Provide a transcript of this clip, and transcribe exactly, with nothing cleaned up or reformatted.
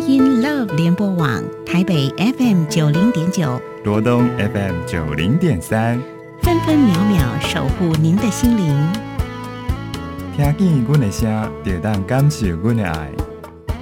音 Love 联播网台北 F M 九零点九， 罗东 F M 九零点三， 分分秒秒守护您的心灵。 听见阮的声，就当感受阮的爱。